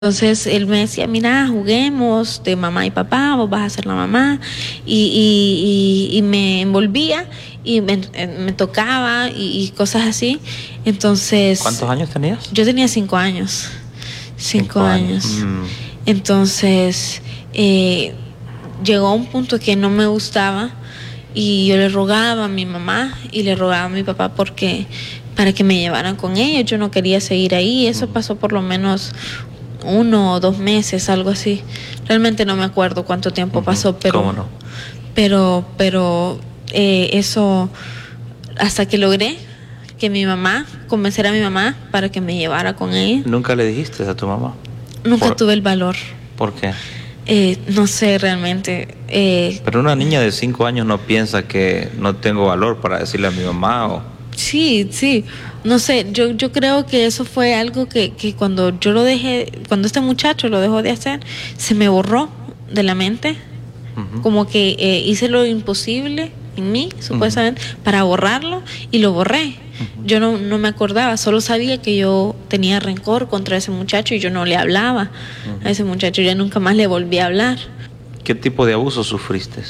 Entonces él me decía, mira, juguemos de mamá y papá, vos vas a ser la mamá, y me envolvía y me tocaba y cosas así. Entonces, ¿cuántos años tenías? Yo tenía 5 años. 5 años. Entonces llegó a un punto que no me gustaba y yo le rogaba a mi mamá y le rogaba a mi papá para que me llevaran con ellos. Yo no quería seguir ahí. Eso pasó por lo menos 1 o 2 meses, algo así. Realmente no me acuerdo cuánto tiempo pasó, pero ¿cómo no? Pero eso, hasta que logré convencer a mi mamá para que me llevara con ella. ¿Nunca le dijiste a tu mamá? Nunca tuve el valor. ¿Por qué? No sé realmente. Pero una niña de 5 años no piensa que no tengo valor para decirle a mi mamá o... Sí, no sé, yo creo que eso fue algo que cuando yo lo dejé, cuando este muchacho lo dejó de hacer, se me borró de la mente. Como que hice lo imposible en mí, supuestamente, para borrarlo, y lo borré. Yo no me acordaba, solo sabía que yo tenía rencor contra ese muchacho y yo no le hablaba a ese muchacho, ya nunca más le volví a hablar. ¿Qué tipo de abuso sufriste?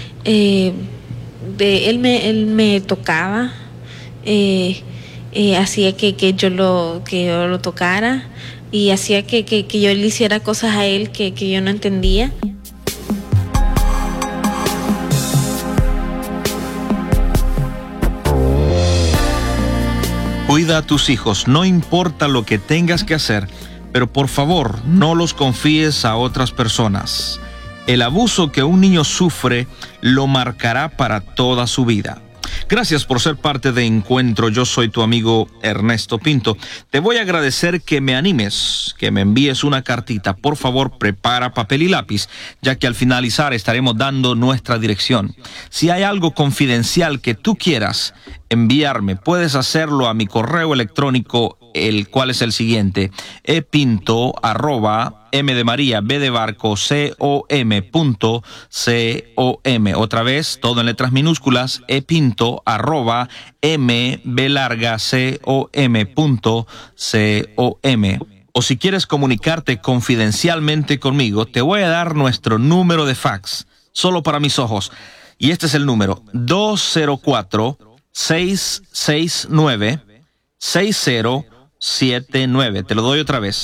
Él me tocaba, hacía que yo lo tocara, y hacía que yo le hiciera cosas a él que yo no entendía. Cuida a tus hijos, no importa lo que tengas que hacer, pero por favor no los confíes a otras personas. El abuso que un niño sufre lo marcará para toda su vida. Gracias por ser parte de Encuentro. Yo soy tu amigo Ernesto Pinto. Te voy a agradecer que me animes, que me envíes una cartita. Por favor, prepara papel y lápiz, ya que al finalizar estaremos dando nuestra dirección. Si hay algo confidencial que tú quieras enviarme, puedes hacerlo a mi correo electrónico, el cual es el siguiente: epinto@mdemarco.com. Otra vez, todo en letras minúsculas: epinto@mbelarga.com. O si quieres comunicarte confidencialmente conmigo, te voy a dar nuestro número de fax, solo para mis ojos. Y este es el número: 204-669-6079. Te lo doy otra vez: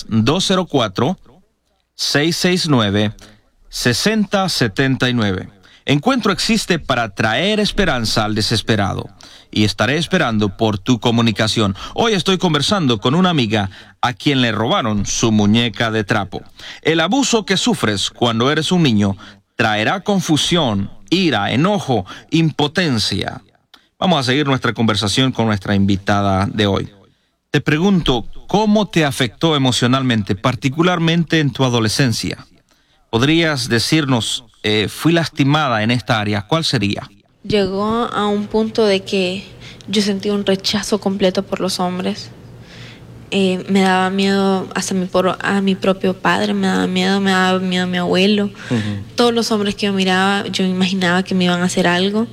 204-669-6079. Encuentro existe para traer esperanza al desesperado, y estaré esperando por tu comunicación. Hoy estoy conversando con una amiga a quien le robaron su muñeca de trapo. El abuso que sufres cuando eres un niño traerá confusión, ira, enojo, impotencia. Vamos a seguir nuestra conversación con nuestra invitada de hoy. Te pregunto, ¿cómo te afectó emocionalmente, particularmente en tu adolescencia? ¿Podrías decirnos, fui lastimada en esta área? ¿Cuál sería? Llegó a un punto de que yo sentí un rechazo completo por los hombres. Me daba miedo hasta a mi propio padre, me daba miedo a mi abuelo. Todos los hombres que yo miraba, yo imaginaba que me iban a hacer algo.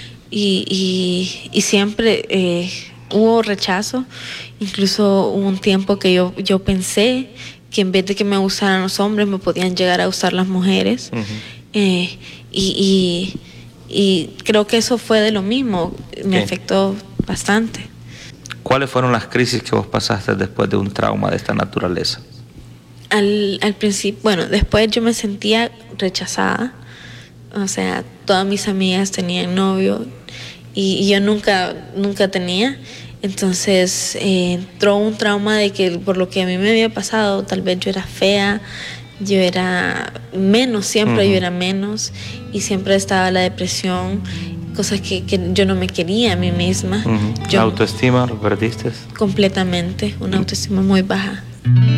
Y siempre hubo rechazo. Incluso hubo un tiempo que yo pensé que en vez de que me gustaran los hombres, me podían llegar a gustar las mujeres. Y creo que eso fue de lo mismo, me afectó bastante. ¿Cuáles fueron las crisis que vos pasaste después de un trauma de esta naturaleza? Al principio, bueno, después yo me sentía rechazada. O sea, todas mis amigas tenían novio y yo nunca tenía. Entonces entró un trauma de que por lo que a mí me había pasado, tal vez yo era fea, yo era menos, siempre yo era menos, y siempre estaba la depresión, cosas que yo no me quería a mí misma. ¿La autoestima lo perdiste? Completamente, una autoestima muy baja.